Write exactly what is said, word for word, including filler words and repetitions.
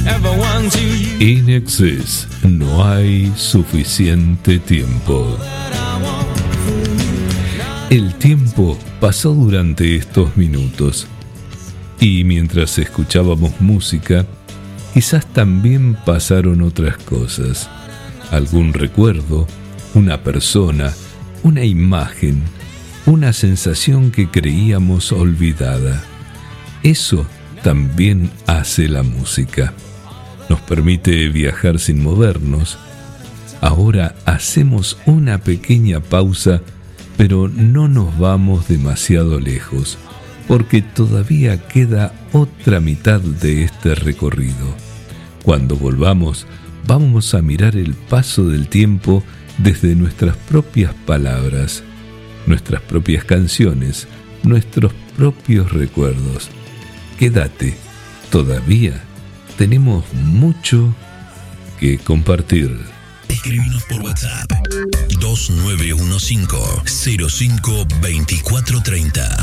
In Excess, no hay suficiente tiempo. El tiempo pasó durante estos minutos y mientras escuchábamos música, quizás también pasaron otras cosas. Algún recuerdo, una persona, una imagen, una sensación que creíamos olvidada. Eso también hace la música. Nos permite viajar sin movernos. Ahora hacemos una pequeña pausa, pero no nos vamos demasiado lejos, porque todavía queda otra mitad de este recorrido. Cuando volvamos, vamos a mirar el paso del tiempo desde nuestras propias palabras, nuestras propias canciones, nuestros propios recuerdos. Quédate, todavía tenemos mucho que compartir. Escribinos por WhatsApp dos nueve uno cinco cero cinco dos cuatro tres cero.